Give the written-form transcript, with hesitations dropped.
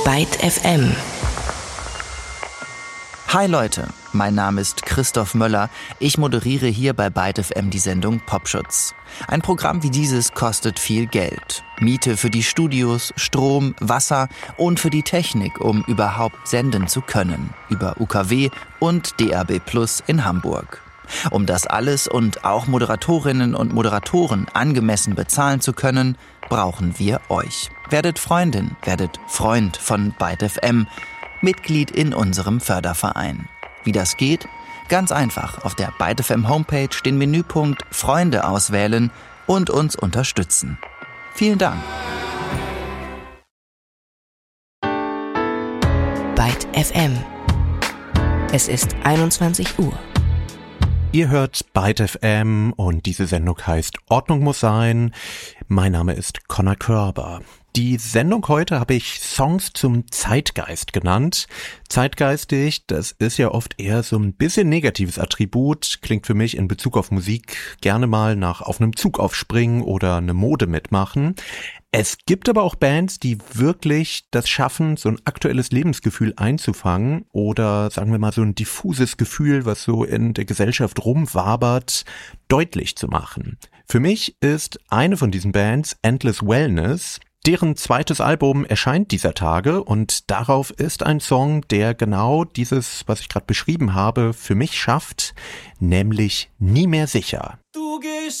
Byte FM. Hi Leute, mein Name ist Christoph Möller. Ich moderiere hier bei Byte FM die Sendung Popschutz. Ein Programm wie dieses kostet viel Geld. Miete für die Studios, Strom, Wasser und für die Technik, um überhaupt senden zu können. Über UKW und DAB+ in Hamburg. Um das alles und auch Moderatorinnen und Moderatoren angemessen bezahlen zu können, brauchen wir euch. Werdet Freundin, werdet Freund von Byte FM. Mitglied in unserem Förderverein. Wie das geht? Ganz einfach auf der Byte FM Homepage den Menüpunkt Freunde auswählen und uns unterstützen. Vielen Dank. Byte FM. Es ist 21 Uhr. Ihr hört Byte FM und diese Sendung heißt Ordnung muss sein. Mein Name ist Connor Körber. Die Sendung heute habe ich Songs zum Zeitgeist genannt. Zeitgeistig, das ist ja oft eher so ein bisschen negatives Attribut, klingt für mich in Bezug auf Musik gerne mal nach auf einem Zug aufspringen oder eine Mode mitmachen. Es gibt aber auch Bands, die wirklich das schaffen, so ein aktuelles Lebensgefühl einzufangen oder sagen wir mal so ein diffuses Gefühl, was so in der Gesellschaft rumwabert, deutlich zu machen. Für mich ist eine von diesen Bands Endless Wellness. Deren zweites Album erscheint dieser Tage und darauf ist ein Song, der genau dieses, was ich gerade beschrieben habe, für mich schafft, nämlich Nie mehr sicher. Du gehst